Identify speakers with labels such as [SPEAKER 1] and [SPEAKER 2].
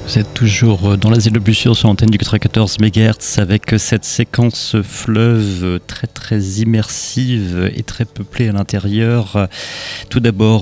[SPEAKER 1] Vous êtes toujours dans l'asile de Bussure sur l'antenne du 94 MHz avec cette séquence fleuve très très immersive et très peuplée à l'intérieur. Tout d'abord